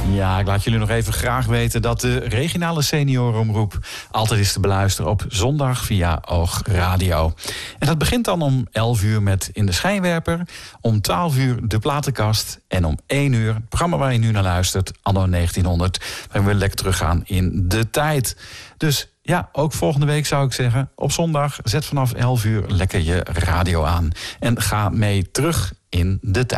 Ja, ik laat jullie nog even graag weten dat de regionale seniorenomroep altijd is te beluisteren op zondag via Oog Radio. En dat begint dan om 11 uur met In de Schijnwerper, om 12 uur De Platenkast en om 1 uur, het programma waar je nu naar luistert, anno 1900, waarin we lekker teruggaan in de tijd. Dus ja, ook volgende week zou ik zeggen, op zondag, zet vanaf 11 uur lekker je radio aan en ga mee terug in de tijd.